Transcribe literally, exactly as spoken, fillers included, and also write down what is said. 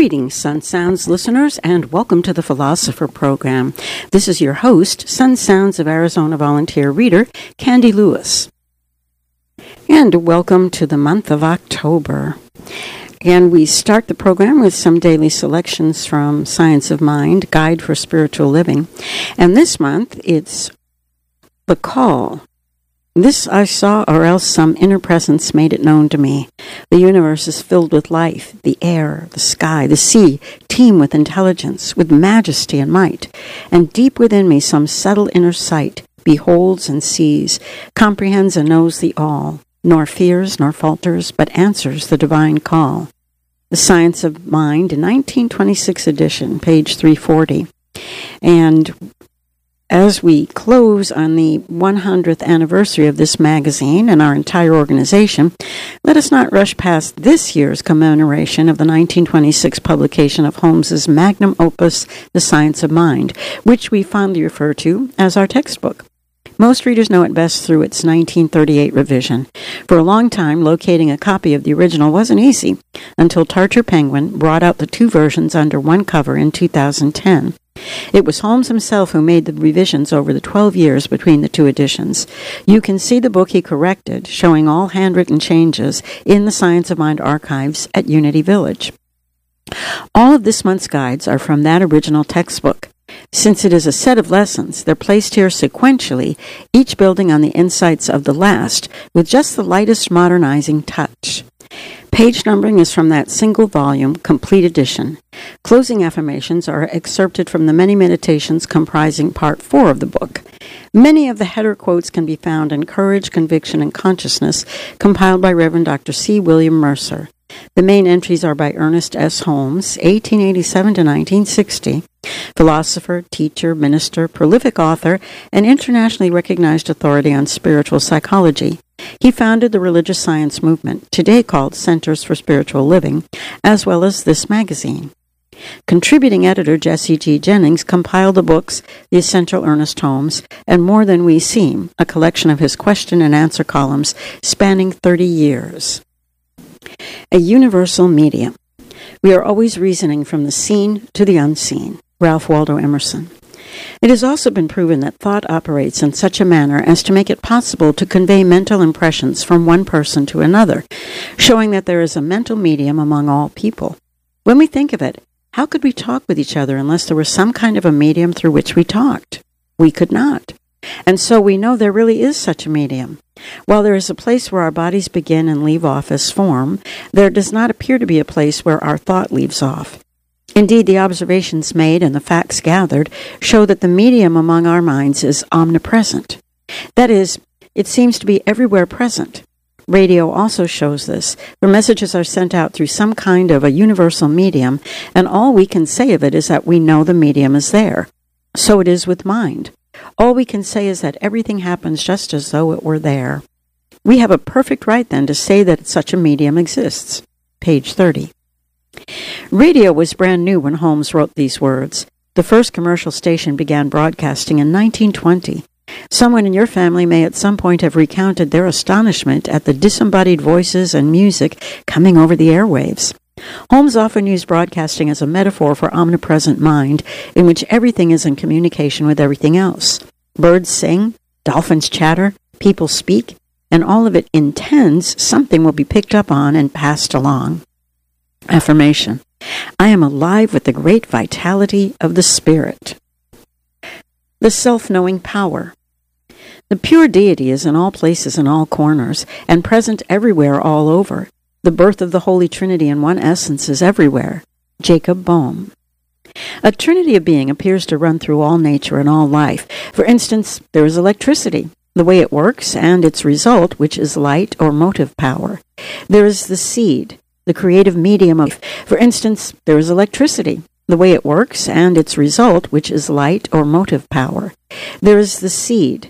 Greetings, Sun Sounds listeners, and welcome to the Philosopher Program. This is your host, Sun Sounds of Arizona volunteer reader, Candy Lewis. And welcome to the month of October. And we start the program with some daily selections from Science of Mind, Guide for Spiritual Living. And this month, it's The Call. This I saw, or else some inner presence made it known to me. The universe is filled with life. The air, the sky, the sea teem with intelligence, with majesty and might. And deep within me some subtle inner sight beholds and sees, comprehends and knows the all, nor fears nor falters, but answers the divine call. The Science of Mind, nineteen twenty-six edition, page three forty. And as we close on the one hundredth anniversary of this magazine and our entire organization, let us not rush past this year's commemoration of the nineteen twenty-six publication of Holmes's magnum opus, The Science of Mind, which we fondly refer to as our textbook. Most readers know it best through its nineteen thirty-eight revision. For a long time, locating a copy of the original wasn't easy, until Tartar Penguin brought out the two versions under one cover in two thousand ten. It was Holmes himself who made the revisions over the twelve years between the two editions. You can see the book he corrected, showing all handwritten changes, in the Science of Mind archives at Unity Village. All of this month's guides are from that original textbook. Since it is a set of lessons, they're placed here sequentially, each building on the insights of the last, with just the lightest modernizing touch. Page numbering is from that single volume, complete edition. Closing affirmations are excerpted from the many meditations comprising part four of the book. Many of the header quotes can be found in Courage, Conviction, and Consciousness, compiled by Reverend Doctor C. William Mercer. The main entries are by Ernest S. Holmes, eighteen eighty-seven to nineteen sixty, philosopher, teacher, minister, prolific author, and internationally recognized authority on spiritual psychology. He founded the religious science movement, today called Centers for Spiritual Living, as well as this magazine. Contributing editor Jesse G. Jennings compiled the books The Essential Ernest Holmes and More Than We Seem, a collection of his question and answer columns spanning thirty years. A universal medium. We are always reasoning from the seen to the unseen. Ralph Waldo Emerson. It has also been proven that thought operates in such a manner as to make it possible to convey mental impressions from one person to another, showing that there is a mental medium among all people. When we think of it, how could we talk with each other unless there was some kind of a medium through which we talked? We could not. And so we know there really is such a medium. While there is a place where our bodies begin and leave off as form, there does not appear to be a place where our thought leaves off. Indeed, the observations made and the facts gathered show that the medium among our minds is omnipresent. That is, it seems to be everywhere present. Radio also shows this, where messages are sent out through some kind of a universal medium, and all we can say of it is that we know the medium is there. So it is with mind. All we can say is that everything happens just as though it were there. We have a perfect right, then, to say that such a medium exists. Page thirty. Radio was brand new when Holmes wrote these words. The first commercial station began broadcasting in nineteen twenty. Someone in your family may at some point have recounted their astonishment at the disembodied voices and music coming over the airwaves. Holmes often used broadcasting as a metaphor for omnipresent mind, in which everything is in communication with everything else. Birds sing, dolphins chatter, people speak, and all of it intends something will be picked up on and passed along. Affirmation. I am alive with the great vitality of the Spirit. The self-knowing power. The pure deity is in all places and all corners, and present everywhere all over. The birth of the Holy Trinity in one essence is everywhere. Jacob Boehm. A trinity of being appears to run through all nature and all life. For instance, there is electricity, the way it works, and its result, which is light or motive power. There is the seed, the creative medium of life. For instance, there is electricity, the way it works, and its result, which is light or motive power. There is the seed,